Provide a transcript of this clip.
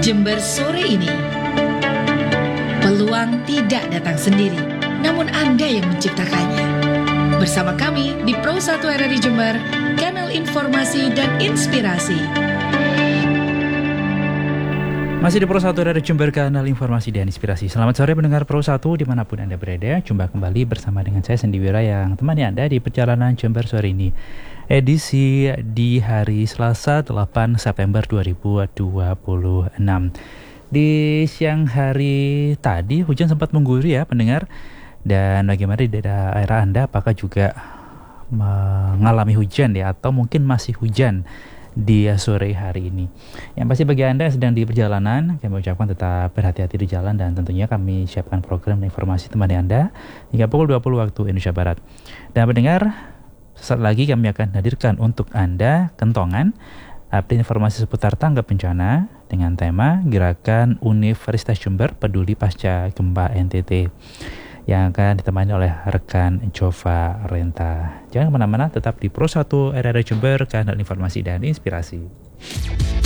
Jember sore ini. Peluang tidak datang sendiri, namun Anda yang menciptakannya. Bersama kami di Pro 1 RRI Jember, kanal informasi dan inspirasi. Masih di Pro 1 RRI Jember, kanal informasi dan inspirasi. Selamat sore pendengar Pro 1 dimanapun Anda berada. Jumpa kembali bersama dengan saya Sandy Wira yang temani Anda di perjalanan Jember sore ini. Edisi di hari Selasa 8 September 2026. Di siang hari tadi hujan sempat mengguyur ya pendengar. Dan bagaimana di daerah Anda, apakah juga mengalami hujan ya, atau mungkin masih hujan di sore hari ini? Yang pasti bagi Anda yang sedang di perjalanan, kami ucapkan tetap berhati-hati di jalan, dan tentunya kami siapkan program dan informasi temani Anda hingga pukul 20 waktu Indonesia Barat. Dan pendengar, sesaat lagi kami akan hadirkan untuk Anda kentongan update informasi seputar tanggap bencana dengan tema Gerakan Universitas Jember Peduli Pasca Gempa NTT, yang akan ditemani oleh rekan Jova Renta. Jangan kemana-mana, tetap di Pro 1 RRI Jember, kanal informasi dan inspirasi.